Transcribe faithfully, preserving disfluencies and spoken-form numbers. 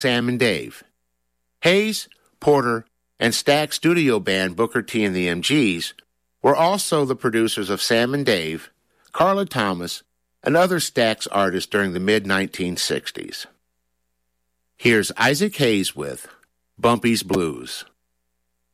Sam and Dave. Hayes, Porter, and Stax studio band Booker T and the M Gs were also the producers of Sam and Dave, Carla Thomas, and other Stax artists during the mid nineteen sixties. Here's Isaac Hayes with Bumpy's Blues.